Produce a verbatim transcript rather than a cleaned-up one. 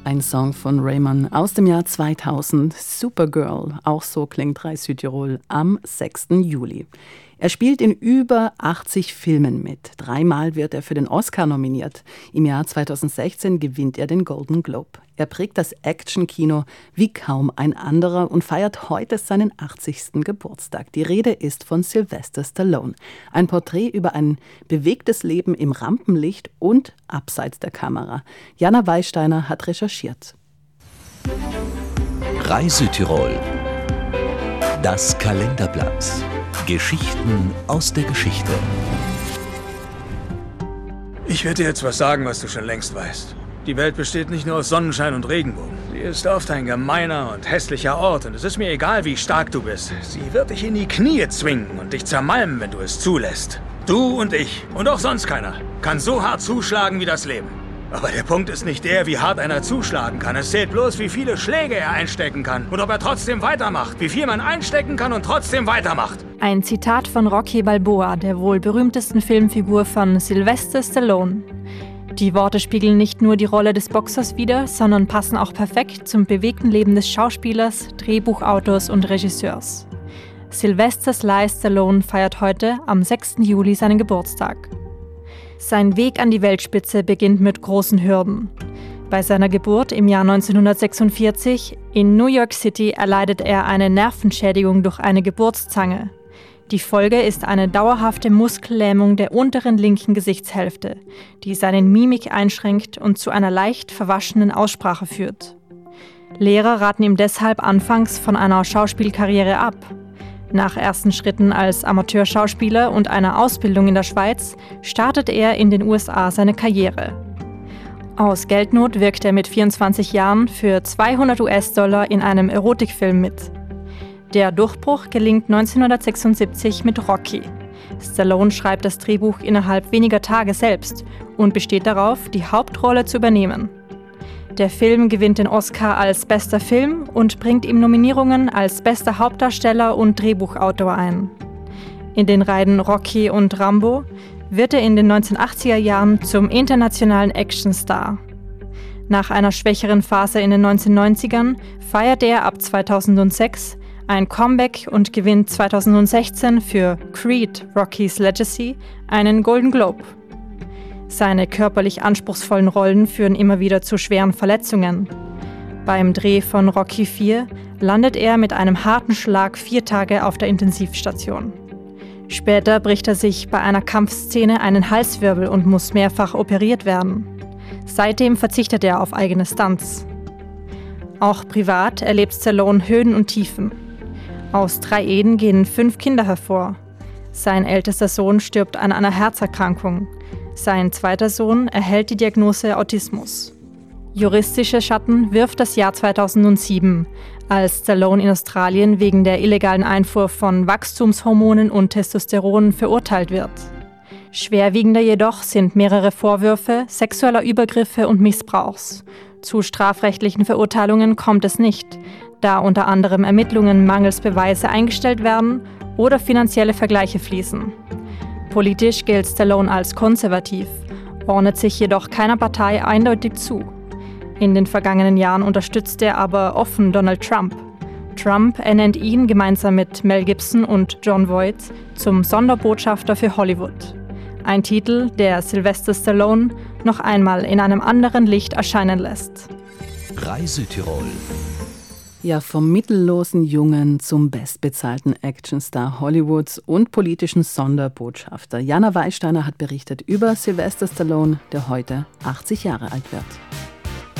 Ein Song von Raymond aus dem Jahr zweitausend, Supergirl, auch so klingt Rai Südtirol, am sechsten Juli. Er spielt in über achtzig Filmen mit. Dreimal wird er für den Oscar nominiert. Im Jahr zweitausendsechzehn gewinnt er den Golden Globe. Er prägt das Action-Kino wie kaum ein anderer und feiert heute seinen achtzigsten Geburtstag. Die Rede ist von Sylvester Stallone. Ein Porträt über ein bewegtes Leben im Rampenlicht und abseits der Kamera. Jana Weisteiner hat recherchiert. Rai Südtirol. Das Kalenderblatt. Geschichten aus der Geschichte. Ich werde dir jetzt was sagen, was du schon längst weißt. Die Welt besteht nicht nur aus Sonnenschein und Regenbogen. Sie ist oft ein gemeiner und hässlicher Ort und es ist mir egal, wie stark du bist. Sie wird dich in die Knie zwingen und dich zermalmen, wenn du es zulässt. Du und ich und auch sonst keiner kann so hart zuschlagen wie das Leben. Aber der Punkt ist nicht der, wie hart einer zuschlagen kann. Es zählt bloß, wie viele Schläge er einstecken kann und ob er trotzdem weitermacht. Wie viel man einstecken kann und trotzdem weitermacht. Ein Zitat von Rocky Balboa, der wohl berühmtesten Filmfigur von Sylvester Stallone. Die Worte spiegeln nicht nur die Rolle des Boxers wider, sondern passen auch perfekt zum bewegten Leben des Schauspielers, Drehbuchautors und Regisseurs. Sylvester Sly Stallone feiert heute, am sechsten Juli, seinen Geburtstag. Sein Weg an die Weltspitze beginnt mit großen Hürden. Bei seiner Geburt im Jahr neunzehnhundertsechsundvierzig in New York City erleidet er eine Nervenschädigung durch eine Geburtszange. Die Folge ist eine dauerhafte Muskellähmung der unteren linken Gesichtshälfte, die seine Mimik einschränkt und zu einer leicht verwaschenen Aussprache führt. Lehrer raten ihm deshalb anfangs von einer Schauspielkarriere ab. Nach ersten Schritten als Amateurschauspieler und einer Ausbildung in der Schweiz startet er in den U S A seine Karriere. Aus Geldnot wirkt er mit vierundzwanzig Jahren für zweihundert US-Dollar in einem Erotikfilm mit. Der Durchbruch gelingt neunzehnhundertsechsundsiebzig mit Rocky. Stallone schreibt das Drehbuch innerhalb weniger Tage selbst und besteht darauf, die Hauptrolle zu übernehmen. Der Film gewinnt den Oscar als bester Film und bringt ihm Nominierungen als bester Hauptdarsteller und Drehbuchautor ein. In den Reihen Rocky und Rambo wird er in den neunzehnhundertachtziger Jahren zum internationalen Actionstar. Nach einer schwächeren Phase in den neunzehnhundertneunzigern feiert er ab zweitausendsechs ein Comeback und gewinnt zweitausendsechzehn für Creed – Rocky's Legacy einen Golden Globe. Seine körperlich anspruchsvollen Rollen führen immer wieder zu schweren Verletzungen. Beim Dreh von Rocky vier landet er mit einem harten Schlag vier Tage auf der Intensivstation. Später bricht er sich bei einer Kampfszene einen Halswirbel und muss mehrfach operiert werden. Seitdem verzichtet er auf eigene Stunts. Auch privat erlebt Stallone Höhen und Tiefen. Aus drei Ehen gehen fünf Kinder hervor. Sein ältester Sohn stirbt an einer Herzerkrankung. Sein zweiter Sohn erhält die Diagnose Autismus. Juristische Schatten wirft das Jahr zweitausendsieben, als Stallone in Australien wegen der illegalen Einfuhr von Wachstumshormonen und Testosteron verurteilt wird. Schwerwiegender jedoch sind mehrere Vorwürfe sexueller Übergriffe und Missbrauchs. Zu strafrechtlichen Verurteilungen kommt es nicht, da unter anderem Ermittlungen mangels Beweise eingestellt werden oder finanzielle Vergleiche fließen. Politisch gilt Stallone als konservativ, ordnet sich jedoch keiner Partei eindeutig zu. In den vergangenen Jahren unterstützt er aber offen Donald Trump. Trump ernennt ihn gemeinsam mit Mel Gibson und Jon Voight zum Sonderbotschafter für Hollywood. Ein Titel, der Sylvester Stallone noch einmal in einem anderen Licht erscheinen lässt. Rai Südtirol. Ja, vom mittellosen Jungen zum bestbezahlten Actionstar Hollywoods und politischen Sonderbotschafter. Jana Weisteiner hat berichtet über Sylvester Stallone, der heute achtzig Jahre alt wird.